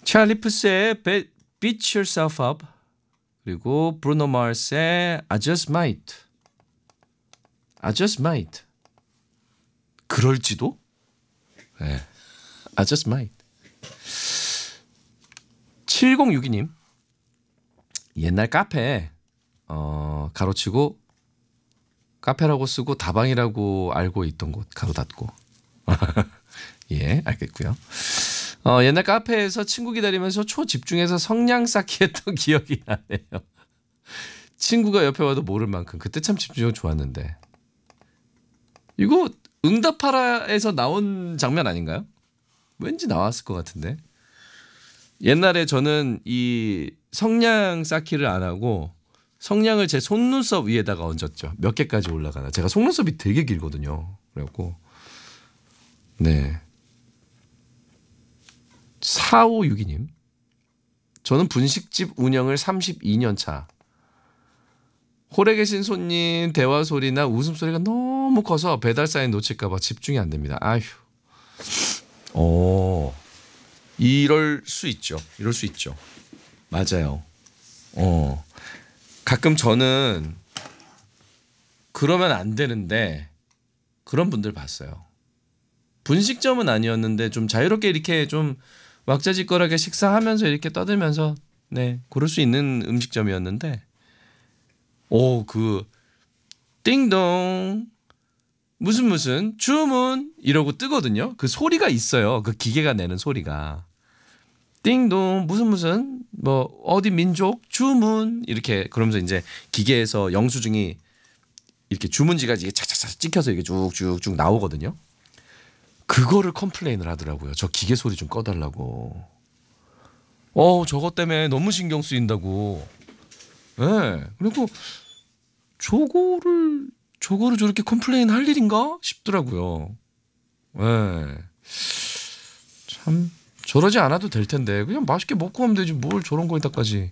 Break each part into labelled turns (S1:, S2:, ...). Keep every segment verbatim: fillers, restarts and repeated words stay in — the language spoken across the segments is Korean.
S1: 찰리 푸스의 Beat Yourself Up 그리고 브루노 마스의 I Just Might. I Just Might. 그럴지도? 네. I Just Might. 칠공육이 님. 옛날 카페 어, 가로치고 카페라고 쓰고 다방이라고 알고 있던 곳 가로 닫고. 예, 알겠고요. 어, 옛날 카페에서 친구 기다리면서 초집중해서 성냥 쌓기 했던 기억이 나네요. 친구가 옆에 와도 모를 만큼 그때 참 집중력 좋았는데. 이거 응답하라에서 나온 장면 아닌가요? 왠지 나왔을 것 같은데. 옛날에 저는 이 성냥 쌓기를 안 하고 성냥을 제 속눈썹 위에다가 얹었죠. 몇 개까지 올라가나. 제가 속눈썹이 되게 길거든요. 그래갖고 네. 사오육이 님. 저는 분식집 운영을 삼십이 년 차. 홀에 계신 손님 대화 소리나 웃음소리가 너무 커서 배달 사인 놓칠까 봐 집중이 안 됩니다. 아휴. 어. 이럴 수 있죠. 이럴 수 있죠. 맞아요. 어. 가끔 저는 그러면 안 되는데 그런 분들 봤어요. 분식점은 아니었는데 좀 자유롭게 이렇게 좀 왁자지껄하게 식사하면서 이렇게 떠들면서 네, 고를 수 있는 음식점이었는데 오, 그 띵동 무슨 무슨 주문 이러고 뜨거든요. 그 소리가 있어요. 그 기계가 내는 소리가. 띵동 무슨 무슨 뭐 어디 민족 주문 이렇게 그러면서 이제 기계에서 영수증이 이렇게 주문지가 이게 착착착 찍혀서 이게 쭉쭉쭉 나오거든요. 그거를 컴플레인을 하더라고요. 저 기계 소리 좀 꺼달라고. 어, 저것 때문에 너무 신경 쓰인다고. 예. 네. 그리고 저거를 저거를 저렇게 컴플레인 할 일인가 싶더라고요. 예. 네. 참 저러지 않아도 될 텐데 그냥 맛있게 먹고 하면 되지 뭘 저런 거에다까지.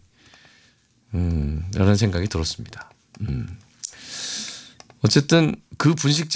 S1: 음, 라는 생각이 들었습니다. 음. 어쨌든 그 분식집